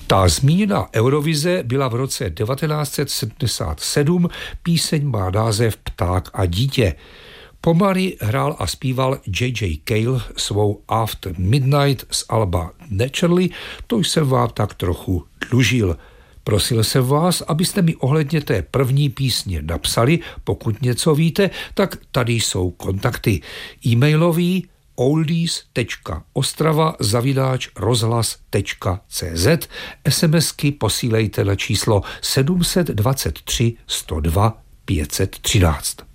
Ta zmíněná Eurovize byla v roce 1977, píseň má název Pták a dítě. Po Mary hrál a zpíval J.J. Cale svou After Midnight z alba Naturally, to jsem vám tak trochu dlužil. Prosil jsem vás, abyste mi ohledně té první písně napsali, pokud něco víte, tak tady jsou kontakty. E-mailový oldies.ostrava@rozhlas.cz, SMSky posílejte na číslo 723 102 513.